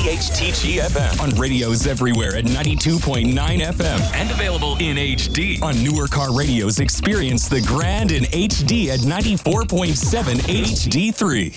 WPHTG-FM. On radios everywhere at 92.9 FM. And available in HD. On newer car radios, experience the Grand in HD at 94.7 HD3.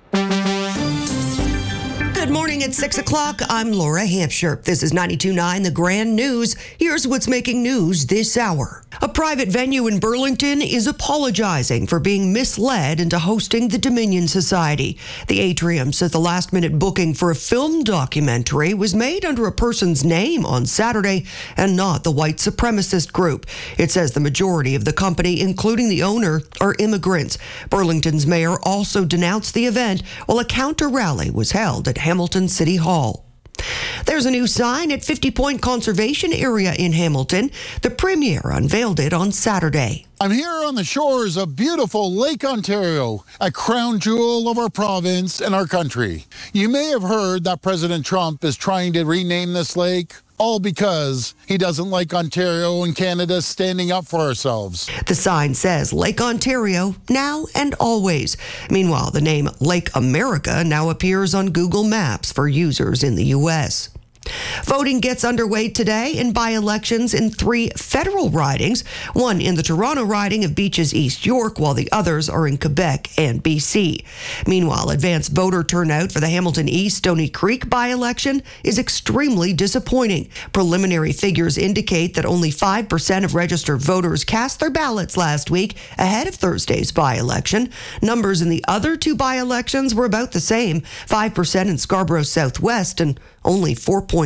Good morning at 6 o'clock. I'm Laura Hampshire. This is 92.9 The Grand News. Here's what's making news this hour. A private venue in Burlington is apologizing for being misled into hosting the Dominion Society. The Atrium says the last-minute booking for a film documentary was made under a person's name on Saturday and not the white supremacist group. It says the majority of the company, including the owner, are immigrants. Burlington's mayor also denounced the event while a counter-rally was held at Hamilton City Hall. There's a new sign at 50 Point Conservation Area in Hamilton. The premier unveiled it on Saturday. I'm here on the shores of beautiful Lake Ontario, a crown jewel of our province and our country. You may have heard that President Trump is trying to rename this lake, all because he doesn't like Ontario and Canada standing up for ourselves. The sign says Lake Ontario, now and always. Meanwhile, the name Lake America now appears on Google Maps for users in the U.S. Voting gets underway today in by-elections in 3 federal ridings, one in the Toronto riding of Beaches East York, while the others are in Quebec and BC. Meanwhile, advanced voter turnout for the Hamilton East Stony Creek by-election is extremely disappointing. Preliminary figures indicate that only 5% of registered voters cast their ballots last week ahead of Thursday's by-election. Numbers in the other 2 by-elections were about the same, 5% in Scarborough Southwest and only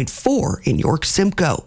4.4 in York Simcoe.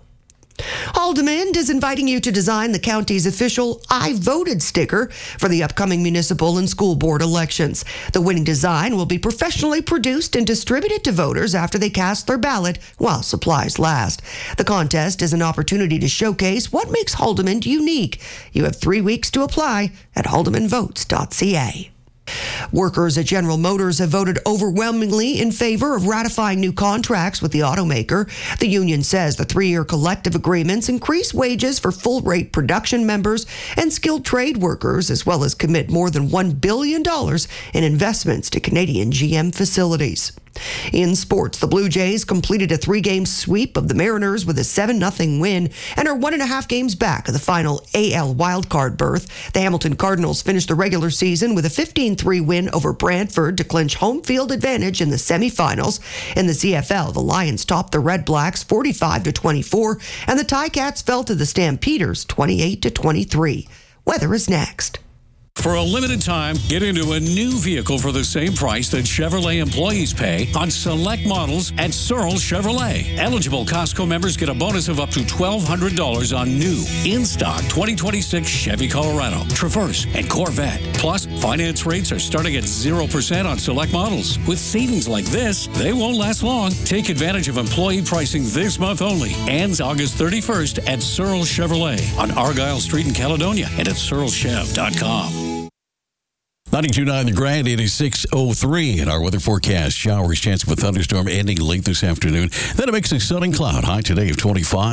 Haldimand is inviting you to design the county's official I Voted sticker for the upcoming municipal and school board elections. The winning design will be professionally produced and distributed to voters after they cast their ballot while supplies last. The contest is an opportunity to showcase what makes Haldimand unique. You have 3 weeks to apply at haldimandvotes.ca. Workers at General Motors have voted overwhelmingly in favor of ratifying new contracts with the automaker. The union says the 3-year collective agreements increase wages for full-rate production members and skilled trade workers, as well as commit more than $1 billion in investments to Canadian GM facilities. In sports, the Blue Jays completed a 3-game sweep of the Mariners with a 7-0 win and are 1.5 games back of the final AL wildcard berth. The Hamilton Cardinals finished the regular season with a 15-3 win over Brantford to clinch home field advantage in the semifinals. In the CFL, the Lions topped the Red Blacks 45-24, and the Ticats fell to the Stampeders 28-23. Weather is next. For a limited time, get into a new vehicle for the same price that Chevrolet employees pay on select models at Searle Chevrolet. Eligible Costco members get a bonus of up to $1,200 on new, in-stock 2026 Chevy Colorado, Traverse, and Corvette. Plus, finance rates are starting at 0% on select models. With savings like this, they won't last long. Take advantage of employee pricing this month only. Ends August 31st at Searle Chevrolet on Argyle Street in Caledonia and at searlechev.com. 92.9 The Grand, it is 6:03 in our weather forecast. Showers, chance of a thunderstorm ending late this afternoon. Then a mix of sun and cloud. High today of 25.